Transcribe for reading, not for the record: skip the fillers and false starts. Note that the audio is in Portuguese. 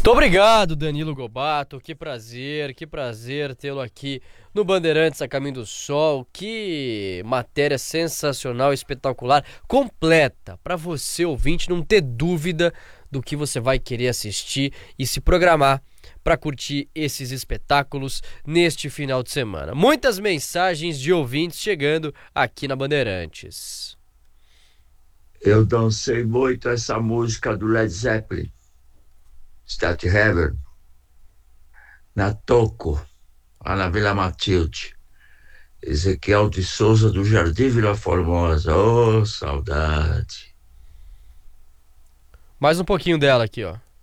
Muito obrigado, Danilo Gobato. Que prazer tê-lo aqui no Bandeirantes a Caminho do Sol. Que matéria sensacional, espetacular, completa, para você, ouvinte, não ter dúvida do que você vai querer assistir e se programar para curtir esses espetáculos neste final de semana. Muitas mensagens de ouvintes chegando aqui na Bandeirantes. Eu dancei muito essa música do Led Zeppelin, Static Heaven, na Toco, lá na Vila Matilde. Ezequiel de Souza, do Jardim Vila Formosa. Ô, saudade. Mais um pouquinho dela aqui, ó.